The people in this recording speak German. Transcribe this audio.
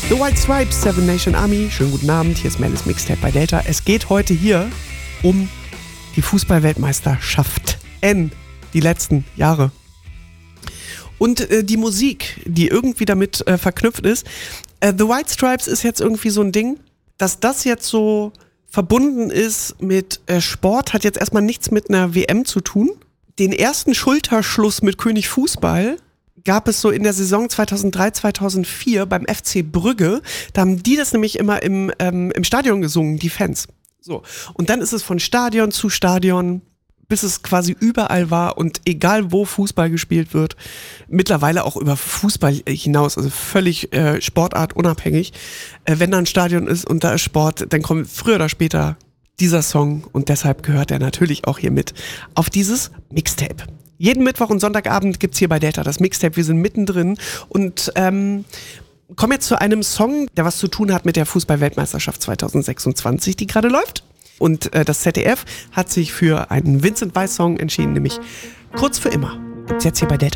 The White Stripes, Seven Nation Army. Schönen guten Abend, hier ist Melis Mixtape bei Delta. Es geht heute hier um die Fußball-Weltmeisterschaften, die letzten Jahre. Und die Musik, die irgendwie damit verknüpft ist. The White Stripes ist jetzt irgendwie so ein Ding, dass das jetzt so verbunden ist mit Sport, hat jetzt erstmal nichts mit einer WM zu tun. Den ersten Schulterschluss mit König Fußball gab es so in der Saison 2003, 2004 beim FC Brügge. Da haben die das nämlich immer im Stadion gesungen, die Fans. So. Und dann ist es von Stadion zu Stadion, bis es quasi überall war und egal wo Fußball gespielt wird, mittlerweile auch über Fußball hinaus, also völlig sportartunabhängig. Wenn da ein Stadion ist und da ist Sport, dann kommt früher oder später dieser Song und deshalb gehört er natürlich auch hier mit auf dieses Mixtape. Jeden Mittwoch und Sonntagabend gibt's hier bei Delta das Mixtape, wir sind mittendrin und kommen jetzt zu einem Song, der was zu tun hat mit der Fußball-Weltmeisterschaft 2026, die gerade läuft. Und das ZDF hat sich für einen Vincent Weiss Song entschieden, nämlich Kurz für immer. Gibt's jetzt hier bei Delta.